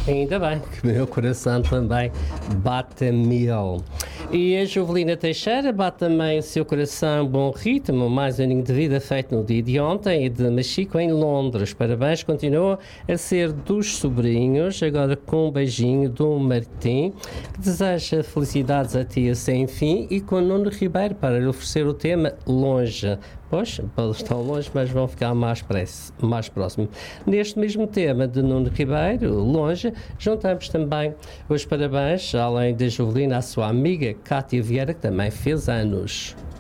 Ainda bem que o meu coração também bate a mil. E a Jovelina Teixeira bate também o seu coração bom ritmo, mais um aninho de vida feito no dia de ontem e de Machico em Londres. Parabéns, continua a ser dos sobrinhos, agora com um beijinho do Martim, que deseja felicidades a tia sem fim, e com Nuno Ribeiro para lhe oferecer o tema Longe. Pois, eles estão longe, mas vão ficar mais próximo. Neste mesmo tema de Nuno Ribeiro, Longe, juntamos também os parabéns, além da Jovelina, à sua amiga Cátia Vieira, que também fez anos.